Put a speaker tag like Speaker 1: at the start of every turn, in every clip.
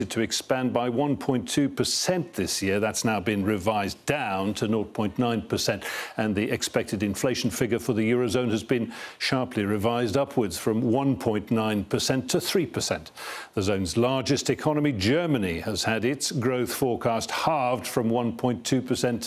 Speaker 1: to expand by 1.2% this year. That's now been revised down to 0.9%, and the expected inflation figure for the Eurozone has been sharply revised upwards from 1.9% to 3%. The zone's largest economy, Germany, has had its growth forecast halved from 1.2% to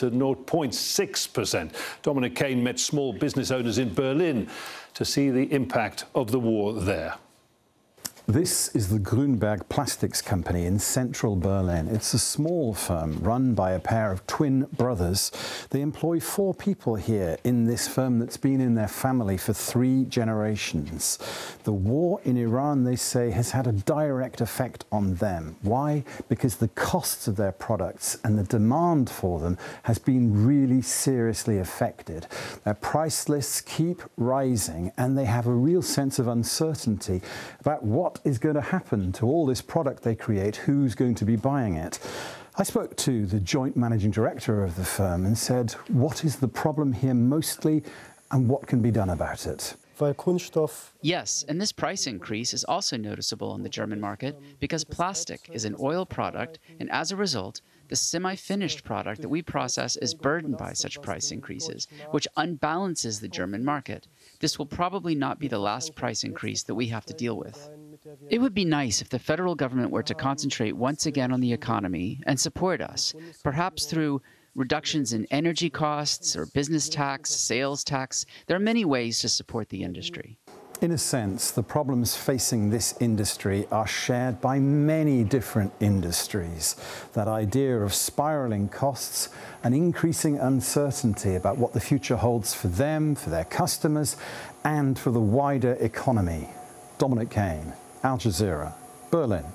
Speaker 1: 0.6%. Dominic Kane met small business owners in Berlin to see the impact of the war there.
Speaker 2: This is the Grünberg Plastics Company in central Berlin. It's a small firm run by a pair of twin brothers. They employ 4 people here in this firm that's been in their family for 3 generations. The war in Iran, they say, has had a direct effect on them. Why? Because the costs of their products and the demand for them has been really seriously affected. Their price lists keep rising, and they have a real sense of uncertainty about what is going to happen to all this product they create, who's going to be buying it. I spoke to the joint managing director of the firm and said, what is the problem here mostly and what can be done about it?
Speaker 3: Yes, and this price increase is also noticeable in the German market because plastic is an oil product, and as a result, the semi-finished product that we process is burdened by such price increases, which unbalances the German market. This will probably not be the last price increase that we have to deal with. It would be nice if the federal government were to concentrate once again on the economy and support us, perhaps through reductions in energy costs or business tax, sales tax. There are many ways to support the industry.
Speaker 2: In a sense, the problems facing this industry are shared by many different industries. That idea of spiraling costs and increasing uncertainty about what the future holds for them, for their customers, and for the wider economy. Dominic Kane, Al Jazeera, Berlin.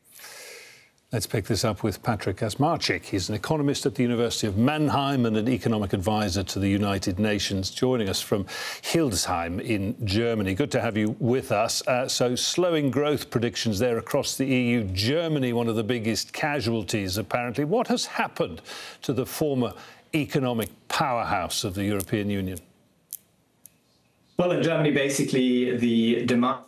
Speaker 1: Let's pick this up with Patrick Kaczmarczyk. He's an economist at the University of Mannheim and an economic advisor to the United Nations, joining us from Hildesheim in Germany. Good to have you with us. So slowing growth predictions there across the EU. Germany, one of the biggest casualties, apparently. What has happened to the former economic powerhouse of the European Union?
Speaker 4: Well, in Germany, basically, the demand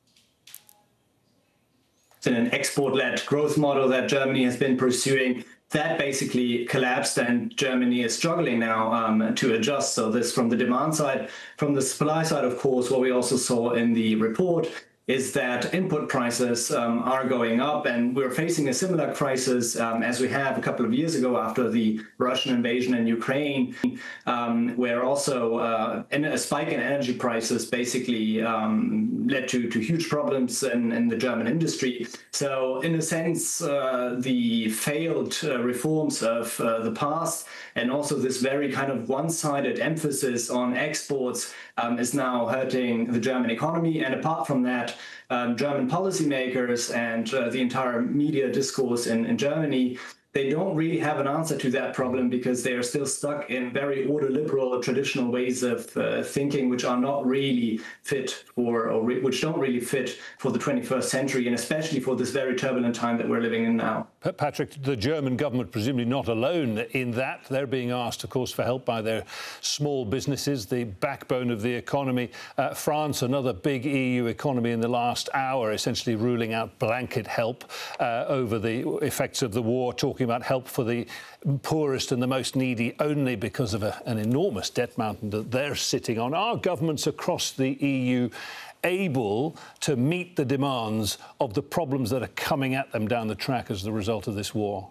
Speaker 4: in an export-led growth model that Germany has been pursuing, that basically collapsed, and Germany is struggling now to adjust. So this from the demand side. From the supply side, of course, what we also saw in the report is that input prices are going up, and we're facing a similar crisis as we have a couple of years ago after the Russian invasion in Ukraine, where also a spike in energy prices basically led to huge problems in the German industry. So in a sense, the failed reforms of the past and also this very kind of one-sided emphasis on exports is now hurting the German economy. And apart from that, German policymakers and the entire media discourse in Germany, they don't really have an answer to that problem because they are still stuck in very order-liberal traditional ways of thinking, which are not really fit for, which don't really fit for the 21st century, and especially for this very turbulent time that we're living in now.
Speaker 1: Patrick, the German government presumably not alone in that. They're being asked, of course, for help by their small businesses, the backbone of the economy. France, another big EU economy in the last hour, essentially ruling out blanket help over the effects of the war, talking about help for the poorest and the most needy only because of an enormous debt mountain that they're sitting on. Are governments across the EU able to meet the demands of the problems that are coming at them down the track as the result of this war?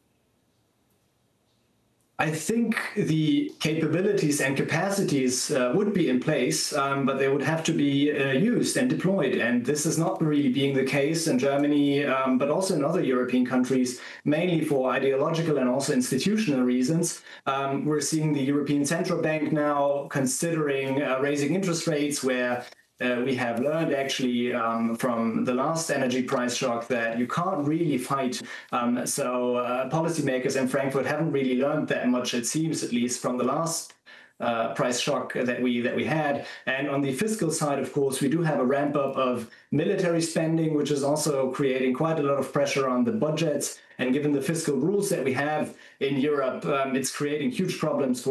Speaker 4: I think the capabilities and capacities would be in place, but they would have to be used and deployed. And this is not really being the case in Germany, but also in other European countries, mainly for ideological and also institutional reasons. We're seeing the European Central Bank now considering raising interest rates, where we have learned actually from the last energy price shock that you can't really fight. So policymakers in Frankfurt haven't really learned that much, it seems, at least from the last price shock that we had. And on the fiscal side, of course, we do have a ramp up of military spending, which is also creating quite a lot of pressure on the budgets. And given the fiscal rules that we have in Europe, it's creating huge problems for